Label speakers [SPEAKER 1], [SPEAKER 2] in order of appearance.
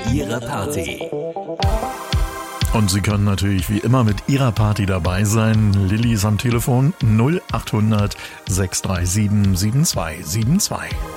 [SPEAKER 1] Ihre Party.
[SPEAKER 2] Und Sie können natürlich wie immer mit Ihrer Party dabei sein. Lilly ist am Telefon 0800 637 7272.